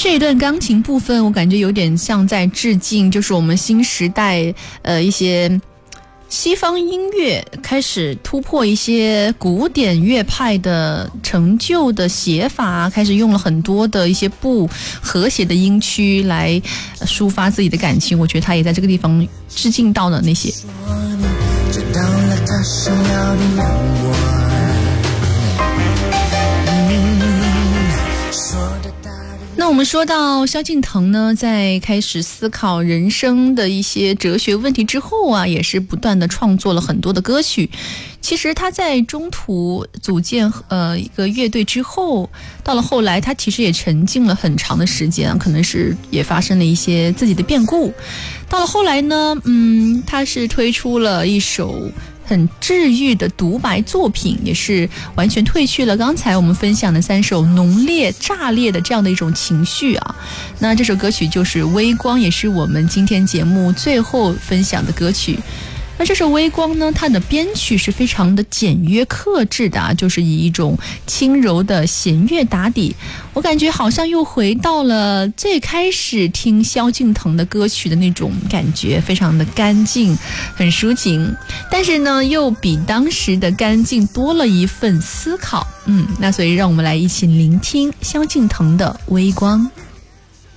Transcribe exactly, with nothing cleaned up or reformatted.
这一段钢琴部分我感觉有点像在致敬，就是我们新时代呃一些西方音乐开始突破一些古典乐派的成就的写法，开始用了很多的一些不和谐的音区来抒发自己的感情。我觉得他也在这个地方致敬到了那些。 知道了他想要的让我那我们说到萧敬腾呢，在开始思考人生的一些哲学问题之后啊，也是不断的创作了很多的歌曲。其实他在中途组建呃一个乐队之后，到了后来他其实也沉浸了很长的时间，可能是也发生了一些自己的变故。到了后来呢，嗯，他是推出了一首很治愈的独白作品，也是完全褪去了刚才我们分享的三首浓烈炸裂的这样的一种情绪啊。那这首歌曲就是《微光》，也是我们今天节目最后分享的歌曲。那这首《微光》呢，它的编曲是非常的简约克制的啊，就是以一种轻柔的弦乐打底。我感觉好像又回到了最开始听萧敬腾的歌曲的那种感觉，非常的干净，很抒情，但是呢，又比当时的干净多了一份思考。嗯，那所以让我们来一起聆听萧敬腾的《微光》。